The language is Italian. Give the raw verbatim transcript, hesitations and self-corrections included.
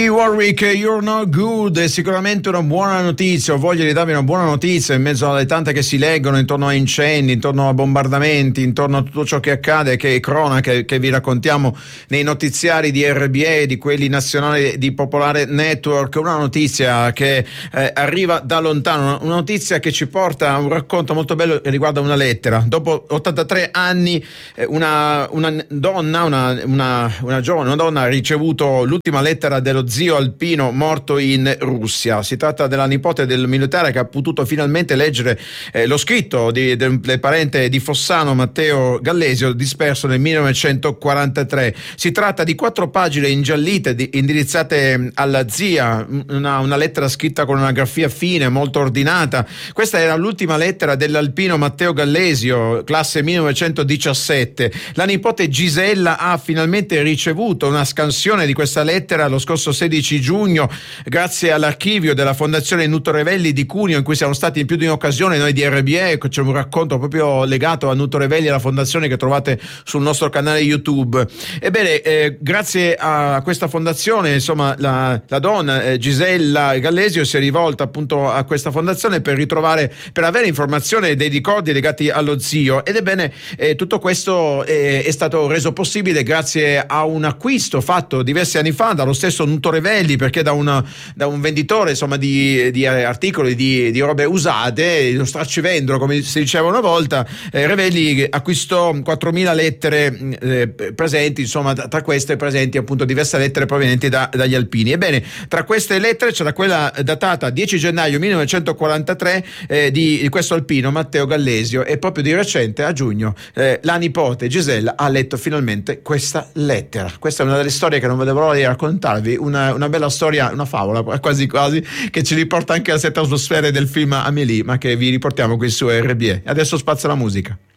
Warwick, You're Not Good, è sicuramente una buona notizia. Ho voglia di darvi una buona notizia in mezzo alle tante che si leggono intorno a incendi, intorno a bombardamenti, intorno a tutto ciò che accade, che è cronache che vi raccontiamo nei notiziari di R B A, di quelli nazionali di Popolare Network. Una notizia che eh, arriva da lontano, una notizia che ci porta a un racconto molto bello che riguarda una lettera. Dopo ottantatré anni eh, una, una donna, una, una, una giovane, una donna ha ricevuto l'ultima lettera dello zio alpino morto in Russia. Si tratta della nipote del militare che ha potuto finalmente leggere eh, lo scritto di, del, del parente di Fossano, Matteo Gallesio, disperso nel millenovecentoquarantatré. Si tratta di quattro pagine ingiallite di, indirizzate alla zia, una, una lettera scritta con una grafia fine, molto ordinata. Questa era l'ultima lettera dell'alpino Matteo Gallesio, classe millenovecentodiciassette. La nipote Gisella ha finalmente ricevuto una scansione di questa lettera lo scorso sedici giugno, grazie all'archivio della Fondazione Nuto Revelli di Cuneo, in cui siamo stati in più di un'occasione noi di R B A. C'è un racconto proprio legato a Nuto Revelli e alla fondazione che trovate sul nostro canale YouTube. Ebbene, eh, grazie a questa fondazione, insomma, la, la donna eh, Gisella Gallesio si è rivolta appunto a questa fondazione per ritrovare, per avere informazioni dei ricordi legati allo zio. Ed ebbene, eh, tutto questo eh, è stato reso possibile grazie a un acquisto fatto diversi anni fa dallo stesso Nuto Revelli, perché da, una, da un venditore, insomma, di, di articoli, di, di robe usate, lo straccivendolo come si diceva una volta, eh, Revelli acquistò quattromila lettere eh, presenti, insomma, tra queste presenti appunto diverse lettere provenienti da, dagli alpini. Ebbene, tra queste lettere c'era quella datata dieci gennaio millenovecentoquarantatré eh, di, di questo alpino Matteo Gallesio, e proprio di recente, a giugno, eh, la nipote Gisella ha letto finalmente questa lettera. Questa è una delle storie che non vedevo l'ora di raccontarvi, una una bella storia, una favola quasi quasi, che ci riporta anche a sette atmosfere del film Amélie, ma che vi riportiamo qui su R B A. Adesso spazio alla musica.